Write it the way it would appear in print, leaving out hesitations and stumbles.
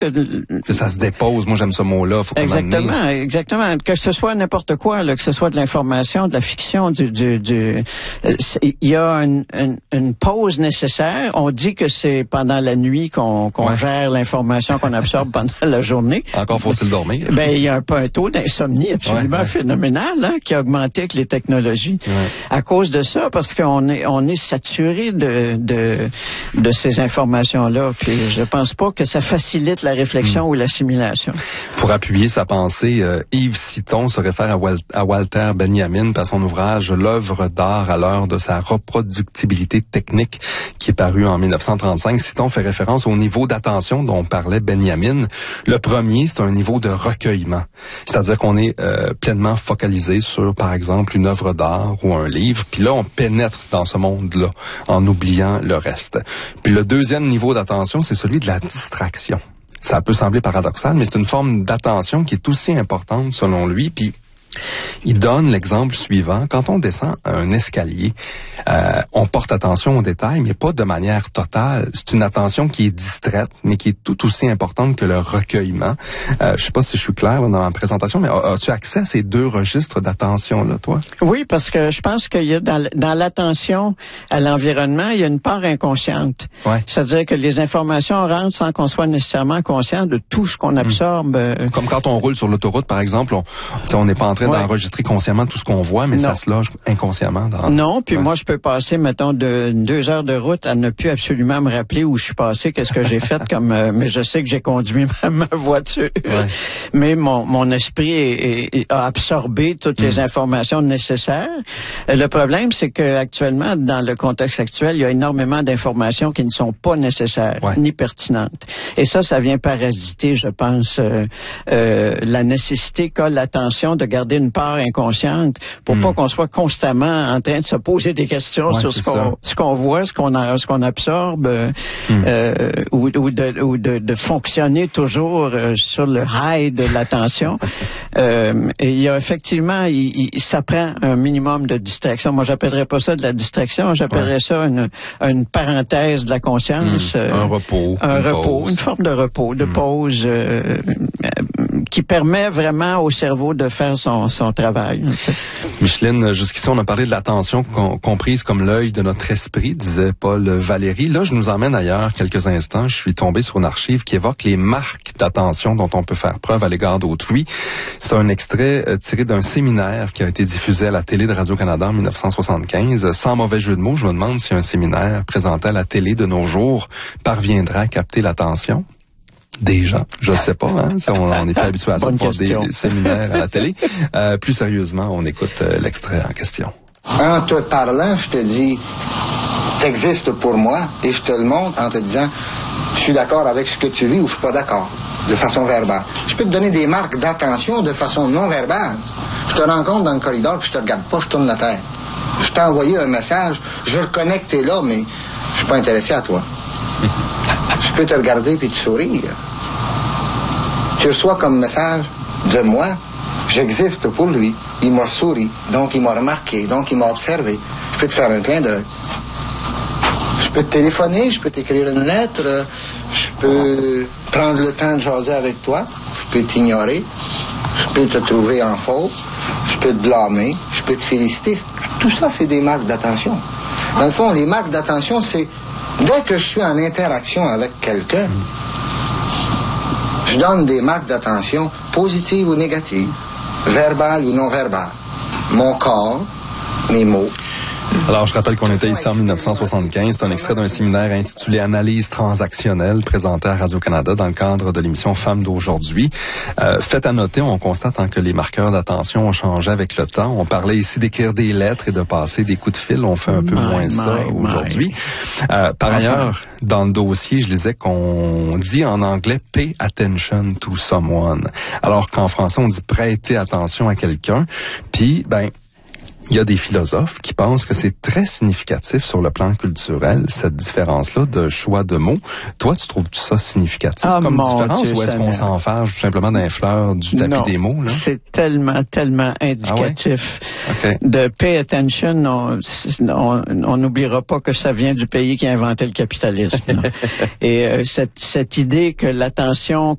que ça se dépose. Moi, j'aime ce mot-là. Faut Exactement. Que ce soit n'importe quoi, là, que ce soit de l'information, de la fiction, il y a une pause nécessaire. On dit que c'est pendant la nuit qu'on gère l'information qu'on absorbe pendant la journée. Encore faut-il dormir. Il y a un taux d'insomnie absolument phénoménal, qui a augmenté avec les technologies. À cause de ça, parce qu'on est saturé de ces informations-là. Puis je pense pas que ça facilite la réflexion ou l'assimilation. Pour appuyer sa pensée, Yves Citon se réfère à Walter Benjamin par son ouvrage L'œuvre d'art à l'heure de sa reproductibilité technique qui est paru en 1935. Citon fait référence au niveau d'attention dont parlait Benjamin. Le premier, c'est un niveau de recueillement. C'est-à-dire qu'on est pleinement focalisé sur, par exemple, une œuvre d'art ou un livre. Puis là, on pénètre dans ce monde-là en oubliant le reste. Puis le deuxième niveau d'attention, c'est celui de la distraction. Ça peut sembler paradoxal, mais c'est une forme d'attention qui est aussi importante selon lui. Puis il donne l'exemple suivant. Quand on descend un escalier, on porte attention aux détails, mais pas de manière totale. C'est une attention qui est distraite, mais qui est tout aussi importante que le recueillement. Je sais pas si je suis clair là, dans ma présentation, mais as-tu accès à ces deux registres d'attention-là, toi? Oui, parce que je pense qu'il y a dans l'attention à l'environnement, il y a une part inconsciente. C'est-à-dire que les informations rentrent sans qu'on soit nécessairement conscient de tout ce qu'on absorbe. Comme quand on roule sur l'autoroute, par exemple, on n'est pas en train d'enregistrer consciemment tout ce qu'on voit, mais ça se loge inconsciemment. Non, puis moi, je peux passer, mettons, 2 heures de route à ne plus absolument me rappeler où je suis passé, qu'est-ce que j'ai fait mais je sais que j'ai conduit ma voiture. Mais mon esprit a absorbé toutes les informations nécessaires. Le problème, c'est que actuellement, dans le contexte actuel, il y a énormément d'informations qui ne sont pas nécessaires, ni pertinentes. Et ça vient parasiter, je pense, la nécessité qu'a l'attention de garder une part inconsciente pour pas qu'on soit constamment en train de se poser des questions sur ce qu'on voit, ce qu'on absorbe, ou de fonctionner toujours sur le high de l'attention. Et il y a effectivement, ça prend un minimum de distraction. Moi, j'appellerais pas ça de la distraction, j'appellerais ça une parenthèse de la conscience. Un repos. Une forme de repos, de pause qui permet vraiment au cerveau de faire son travail. Micheline, jusqu'ici, on a parlé de l'attention comprise comme l'œil de notre esprit, disait Paul Valéry. Là, je nous emmène ailleurs quelques instants. Je suis tombé sur une archive qui évoque les marques d'attention dont on peut faire preuve à l'égard d'autrui. C'est un extrait tiré d'un séminaire qui a été diffusé à la télé de Radio-Canada en 1975. Sans mauvais jeu de mots, je me demande si un séminaire présenté à la télé de nos jours parviendra à capter l'attention des gens. Je sais pas, on n'est pas habitué à ça pour des séminaires à la télé. Plus sérieusement, on écoute l'extrait en question. En te parlant, je te dis, t'existes pour moi, et je te le montre en te disant, je suis d'accord avec ce que tu vis ou je suis pas d'accord, de façon verbale. Je peux te donner des marques d'attention de façon non verbale. Je te rencontre dans le corridor, puis je te regarde pas, je tourne la tête. Je t'ai envoyé un message, je reconnais que t'es là, mais je suis pas intéressé à toi. Je peux te regarder puis te sourire. Tu reçois comme message de moi, j'existe pour lui. Il m'a souri, donc il m'a remarqué, donc il m'a observé. Je peux te faire un clin d'œil. Je peux te téléphoner, je peux t'écrire une lettre, je peux prendre le temps de jaser avec toi, je peux t'ignorer, je peux te trouver en faute, je peux te blâmer, je peux te féliciter. Tout ça, c'est des marques d'attention. Dans le fond, les marques d'attention, c'est dès que je suis en interaction avec quelqu'un, je donne des marques d'attention positives ou négatives, verbales ou non verbales. Mon corps, mes mots. Alors, je rappelle qu'on était ici en 1975. C'est un extrait d'un séminaire intitulé « Analyse transactionnelle » présenté à Radio-Canada dans le cadre de l'émission Femmes d'aujourd'hui. Fait à noter, on constate que les marqueurs d'attention ont changé avec le temps. On parlait ici d'écrire des lettres et de passer des coups de fil. On fait un peu moins ça aujourd'hui. Par ailleurs, dans le dossier, je disais qu'on dit en anglais « pay attention to someone », alors qu'en français, on dit « prêter attention à quelqu'un ». Puis, il y a des philosophes qui pensent que c'est très significatif sur le plan culturel, cette différence-là de choix de mots. Toi, tu trouves ça significatif comme différence ou est-ce qu'on s'en fâche tout simplement d'un fleur du tapis des mots? Là? C'est tellement indicatif. De pay attention, on n'oubliera pas que ça vient du pays qui a inventé le capitalisme. Et cette idée que l'attention